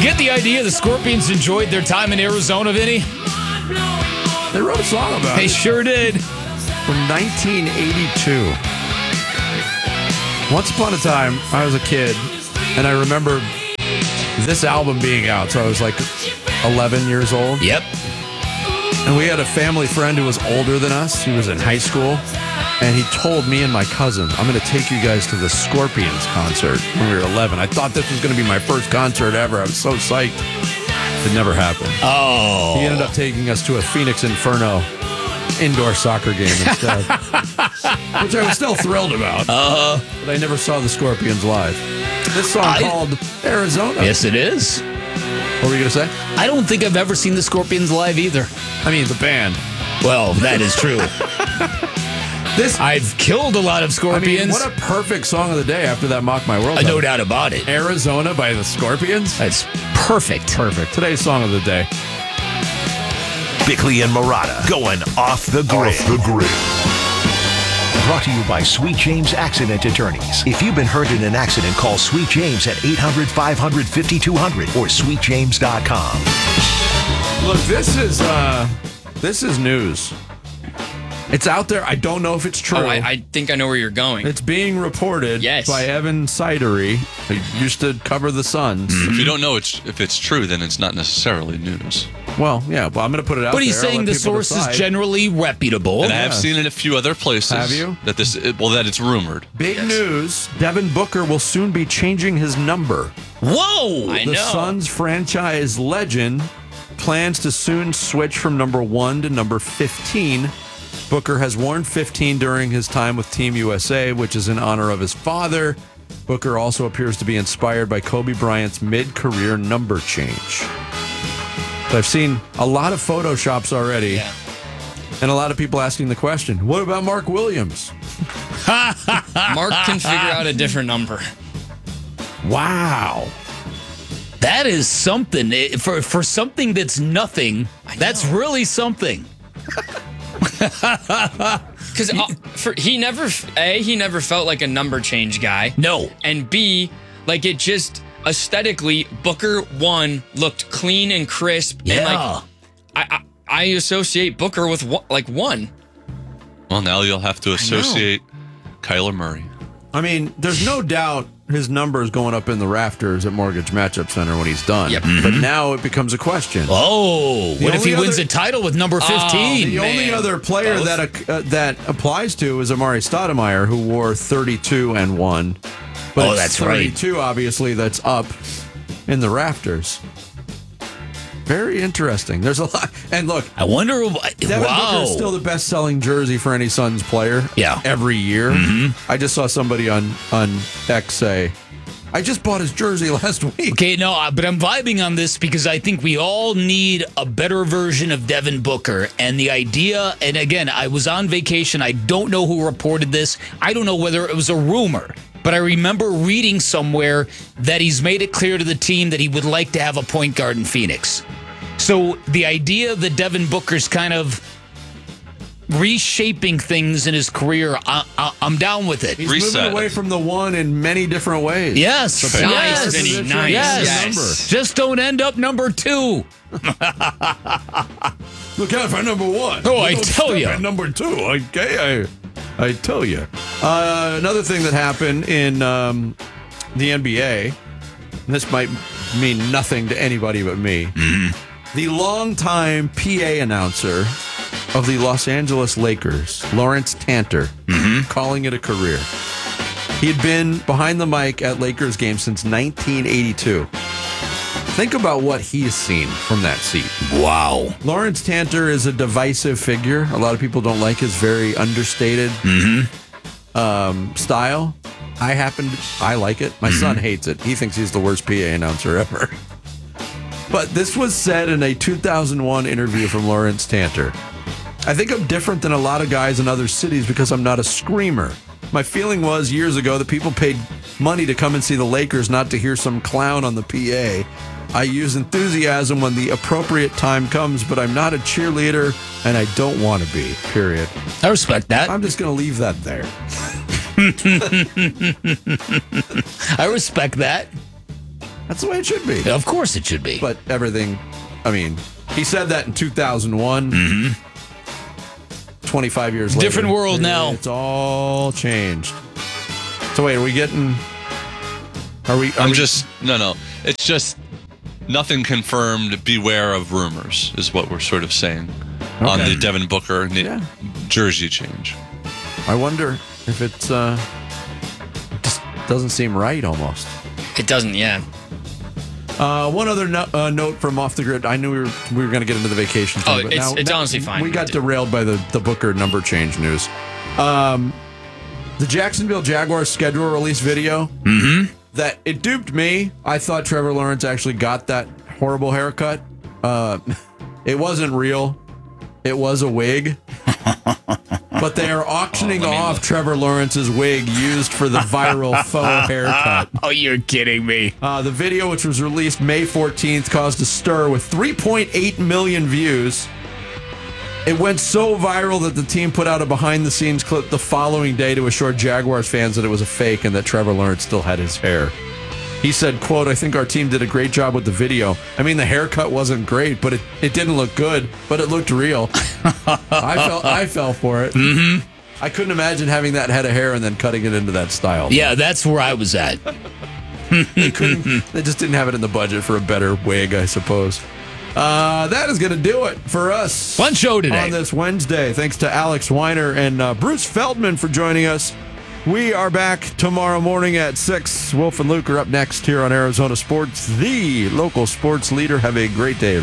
get the idea the Scorpions enjoyed their time in Arizona, Vinny? They wrote a song about They it sure did. from 1982. Once upon a time, I was a kid, and I remember this album being out. So I was like 11 years old. Yep. And we had a family friend who was older than us. He was in high school. And he told me and my cousin, I'm going to take you guys to the Scorpions concert when we were 11. I thought this was going to be my first concert ever. I was so psyched. It never happened. Oh. He ended up taking us to a Phoenix Inferno indoor soccer game instead, which I was still thrilled about. But I never saw the Scorpions live. This song called Arizona. Yes, it is. What were you going to say? I don't think I've ever seen the Scorpions live either. I mean, the band. Well, that is true. I've killed a lot of I Scorpions. mean, what a perfect song of the day after that Mock My World. No doubt about it. Arizona by the Scorpions. That's perfect. Perfect. Today's song of the day. Bickley and Marotta going off the grid. Brought to you by Sweet James Accident Attorneys. If you've been hurt in an accident, call Sweet James at 800-500-5200 or sweetjames.com. Look, this is news. It's out there. I don't know if it's true. Oh, I think I know where you're going. It's being reported Yes. by Evan Sidery, who used to cover the Suns. If you don't know if it's true, then it's not necessarily news. Well, yeah, well, I'm going to put it out there. But he's I'll saying let the people source is decide. generally reputable. And I have seen it a few other places. Have you? That that it's rumored. Big news, Devin Booker will soon be changing his number. Whoa! I The know. Suns franchise legend plans to soon switch from number 1 to number 15. Booker has worn 15 during his time with Team USA, which is in honor of his father. Booker also appears to be inspired by Kobe Bryant's mid-career number change. So I've seen a lot of Photoshops already, Yeah. and a lot of people asking the question, what about Mark Williams? Mark can figure out a different number. Wow. That is something. For something that's nothing, that's really something. Because he never felt like a number change guy. No. And B, like it just aesthetically, Booker 1 looked clean and crisp. Yeah. And like I associate Booker with 1. Well, now you'll have to associate Kyler Murray. I mean, there's no doubt his number is going up in the rafters at Mortgage Matchup Center when he's done. Yep. But now it becomes a question. Oh, what if he only wins other- a title with number 15? The only other player that applies to is Amari Stoudemire, who wore 32 and 1. But Oh, it's that's right. 32, obviously, that's up in the rafters. Very interesting. There's a lot. And look, I wonder. Devin Booker is still the best-selling jersey for any Suns player. Yeah. Every year. I just saw somebody on X say, I just bought his jersey last week. Okay, no, but I'm vibing on this because I think we all need a better version of Devin Booker. And the idea, and again, I was on vacation. I don't know who reported this. I don't know whether it was a rumor. But I remember reading somewhere that he's made it clear to the team that he would like to have a point guard in Phoenix. So the idea that Devin Booker's kind of reshaping things in his career, I'm down with it. He's Reset. moving away from the 1 in many different ways. Yes. The Nice, Yes. Vinny, nice. Yes. Number. Just don't end up number 2. Look out for number 1. Oh, I Don't tell step ya. at number 2. Okay, I tell you. Another thing that happened in the NBA, and this might mean nothing to anybody but me. The longtime PA announcer of the Los Angeles Lakers, Lawrence Tanter, calling it a career. He had been behind the mic at Lakers games since 1982. Think about what he's seen from that seat. Wow. Lawrence Tanter is a divisive figure. A lot of people don't like his very understated style. I like it. My son hates it. He thinks he's the worst PA announcer ever. But this was said in a 2001 interview from Lawrence Tanter. I think I'm different than a lot of guys in other cities because I'm not a screamer. My feeling was years ago that people paid money to come and see the Lakers, not to hear some clown on the PA. I use enthusiasm when the appropriate time comes, but I'm not a cheerleader, and I don't want to be, period. I respect that. I'm just going to leave that there. I respect that. That's the way it should be. Of course it should be. But everything, I mean, he said that in 2001. 25 years later. Different world now. It's all changed. So wait, are we getting... No. It's just nothing confirmed. Beware of rumors is what we're sort of saying on the Devin Booker jersey change. I wonder if it's just doesn't seem right almost. It doesn't, yeah. One other note from off the grid. I knew we were going to get into the vacation thing. Oh, but it's honestly fine. We got derailed by the Booker number change news. The Jacksonville Jaguars schedule release video. Mm-hmm. That it duped me. I thought Trevor Lawrence actually got that horrible haircut. It wasn't real. It was a wig. But they are auctioning off Trevor Lawrence's wig used for the viral faux haircut. Oh, you're kidding me. The video, which was released May 14th, caused a stir with 3.8 million views. It went so viral that the team put out a behind-the-scenes clip the following day to assure Jaguars fans that it was a fake and that Trevor Lawrence still had his hair. He said, quote, "I think our team did a great job with the video. I mean, the haircut wasn't great, but it didn't look good, but it looked real." I fell for it. Mm-hmm. I couldn't imagine having that head of hair and then cutting it into that style. Yeah, that's where I was at. They just didn't have it in the budget for a better wig, I suppose. That is going to do it for us. Fun show today. On this Wednesday. Thanks to Alex Weiner and Bruce Feldman for joining us. We are back tomorrow morning at 6. Wolf and Luke are up next here on Arizona Sports, the local sports leader. Have a great day, everyone.